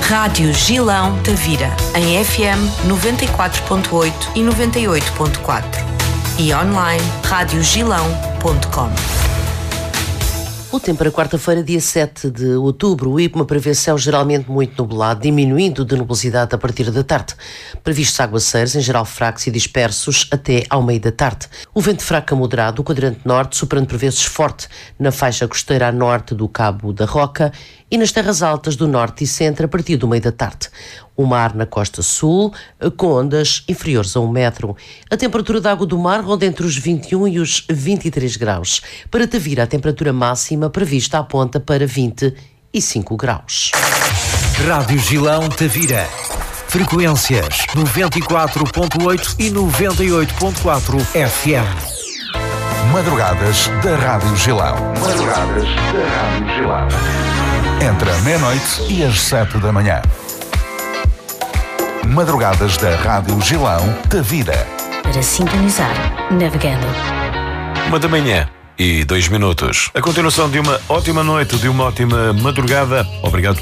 Rádio Gilão Tavira, em FM 94.8 e 98.4 e online radiogilão.com. O tempo para quarta-feira, dia 7 de outubro, o IPMA prevê céu geralmente muito nublado, diminuindo de nubosidade a partir da tarde. Previstos aguaceiros, em geral fracos e dispersos, até ao meio da tarde. O vento fraco a moderado, o quadrante norte, soprando por vezes forte na faixa costeira a norte do Cabo da Roca e nas terras altas do norte e centro a partir do meio da tarde. O mar na costa sul, com ondas inferiores a 1 metro. A temperatura da água do mar ronda entre os 21 e os 23 graus. Para Tavira, a temperatura máxima prevista aponta para 25 graus. Rádio Gilão Tavira. Frequências 94.8 e 98.4 FM. Madrugadas da Rádio Gilão. Madrugadas da Rádio Gilão. Entre a meia-noite e as 7 da manhã. Madrugadas da Rádio Gilão Tavira. Para sintonizar, navegando. 1h02. A continuação de uma ótima noite, de uma ótima madrugada. Obrigado.